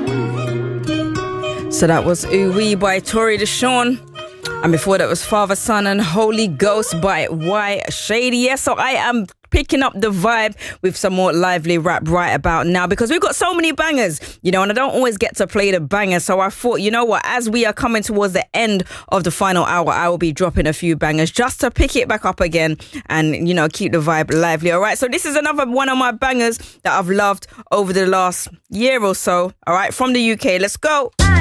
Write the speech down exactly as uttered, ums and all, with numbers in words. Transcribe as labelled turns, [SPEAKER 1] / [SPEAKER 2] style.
[SPEAKER 1] So that was Ooh Wee by Tori Deshawn. And before that was Father, Son and Holy Ghost by Y Shady. Yes, so I am picking up the vibe with some more lively rap right about now because we've got so many bangers, you know, and I don't always get to play the bangers. So I thought, you know what, as we are coming towards the end of the final hour, I will be dropping a few bangers just to pick it back up again and, you know, keep the vibe lively. All right, so this is another one of my bangers that I've loved over the last year or so. All right, from the U K. Let's go.